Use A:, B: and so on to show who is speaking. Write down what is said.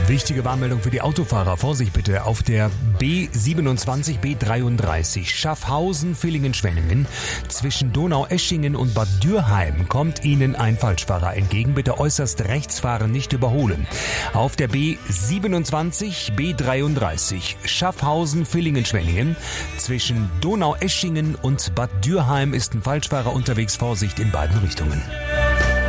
A: Wichtige Warnmeldung für die Autofahrer. Vorsicht bitte auf der B27, B33 Schaffhausen, Villingen-Schwenningen. Zwischen Donaueschingen und Bad Dürheim kommt Ihnen ein Falschfahrer entgegen. Bitte äußerst rechts fahren, nicht überholen. Auf der B27, B33 Schaffhausen, Villingen-Schwenningen. Zwischen Donaueschingen und Bad Dürheim ist ein Falschfahrer unterwegs. Vorsicht in beiden Richtungen.